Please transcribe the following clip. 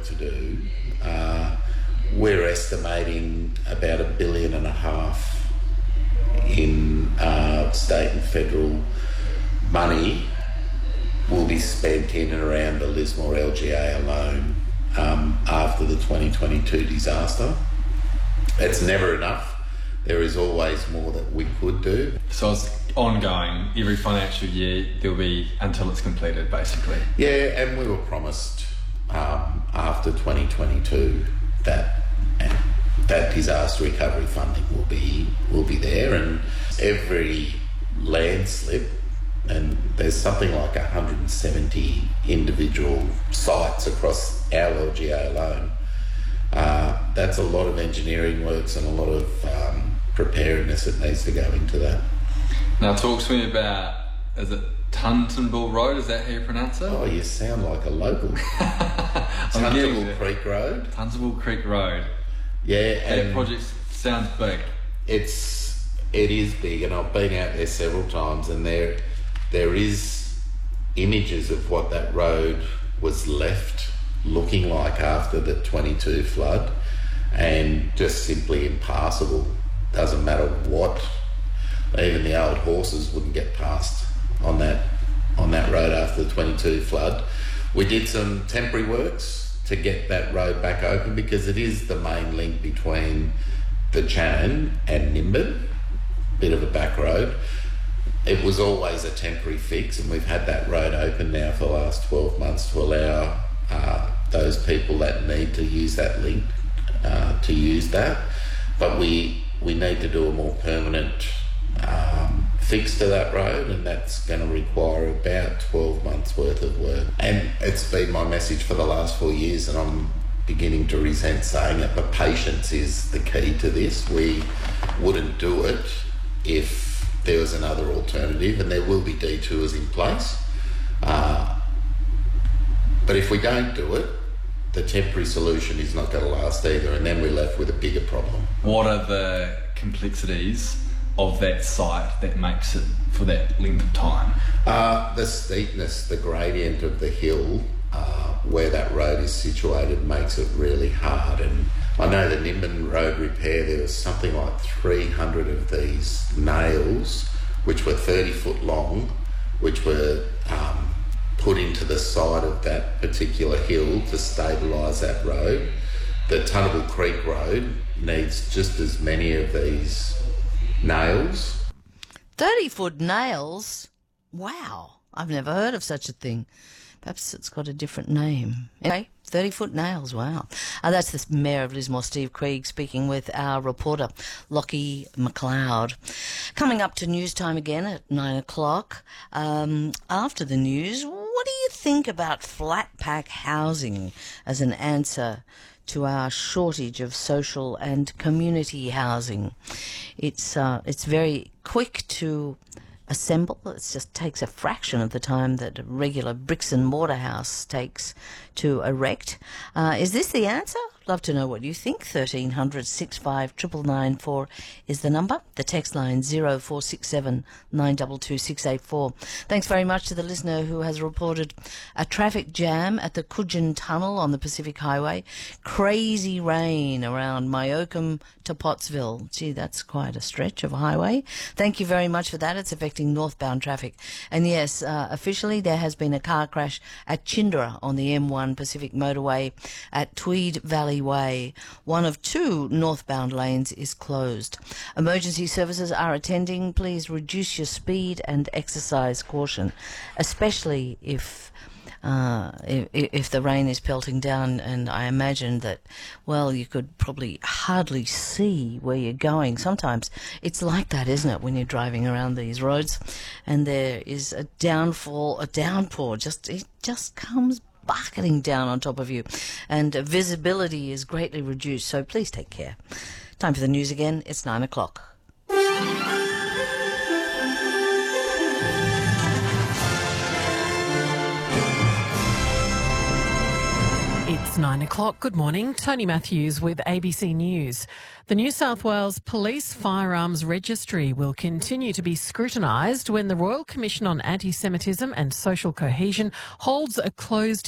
to do. We're estimating about $1.5 billion in state and federal money will be spent in and around the Lismore LGA alone after the 2022 disaster. It's never enough. There is always more that we could do. So it's ongoing. Every financial year there'll be until it's completed, basically. Yeah, and we were promised after 2022 that disaster recovery funding will be there, and every landslip, and there's something like 170 individual sites across our LGA alone. That's a lot of engineering works and a lot of preparedness that needs to go into that. Now talk to me about, is it Tuntonville Road, is that how you pronounce it? Oh, you sound like a local. Tuntonville Creek Road. Tuntonville Creek Road. Yeah, and that project sounds big. It is big, and I've been out there several times, and there is images of what that road was left looking like after the 22 flood, and just simply impassable. Doesn't matter what, even the old horses wouldn't get past on that road after the 22 flood. We did some temporary works to get that road back open, because it is the main link between the Channon and Nimbin, bit of a back road. It was always a temporary fix, and we've had that road open now for the last 12 months to allow those people that need to use that link to use that. But we need to do a more permanent fix to that road, and that's going to require about 12 months worth of work. And it's been my message for the last 4 years, and I'm beginning to resent saying it, but patience is the key to this. We wouldn't do it if there was another alternative, and there will be detours in place. But if we don't do it, the temporary solution is not going to last either, and then we're left with a bigger problem. What are the complexities of that site that makes it for that length of time? The steepness, the gradient of the hill where that road is situated makes it really hard. And I know the Nimbin Road repair, there was something like 300 of these nails, which were 30 foot long, which were put into the side of that particular hill to stabilise that road. The Tuntonville Creek Road needs just as many of these nails. 30-foot nails? Wow, I've never heard of such a thing. Perhaps it's got a different name. Anyway, 30-foot nails, wow. That's the Mayor of Lismore, Steve Krieg, speaking with our reporter, Lockie McLeod. Coming up to news time again at 9 o'clock. After the news, what do you think about flat pack housing as an answer to our shortage of social and community housing? It's very quick to assemble. It just takes a fraction of the time that a regular bricks and mortar house takes to erect. Is this the answer? Love to know what you think. 1300 65 999 is the number. The text line 0467 922 684. Thanks very much to the listener who has reported a traffic jam at the Coogin Tunnel on the Pacific Highway. Crazy rain around Myocum to Pottsville. Gee, that's quite a stretch of a highway. Thank you very much for that. It's affecting northbound traffic. And yes, officially there has been a car crash at Chindra on the M1 Pacific Motorway at Tweed Valley Way. One of two northbound lanes is closed. Emergency services are attending. Please reduce your speed and exercise caution, especially if the rain is pelting down, and I imagine that, well, you could probably hardly see where you're going. Sometimes it's like that, isn't it, when you're driving around these roads and there is a downpour, it just comes bucketing down on top of you, and visibility is greatly reduced, so please take care. Time for the news again. It's 9 o'clock. It's 9 o'clock. Good morning. Tony Matthews with ABC News. The New South Wales Police Firearms Registry will continue to be scrutinised when the Royal Commission on Anti-Semitism and Social Cohesion holds a closed